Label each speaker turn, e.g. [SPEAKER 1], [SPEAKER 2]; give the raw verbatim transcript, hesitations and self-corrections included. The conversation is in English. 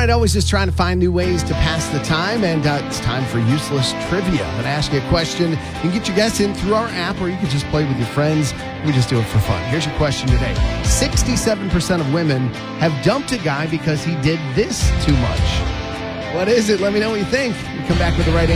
[SPEAKER 1] right, always just trying to find new ways to pass the time, and uh, it's time for Useless Trivia. I'm going to ask you a question. You can get your guess in through our app, or you can just play with your friends. We just do it for fun. Here's your question today. sixty-seven percent of women have dumped a guy because he did this too much. What is it? Let me know what you think. We come back with the right answer.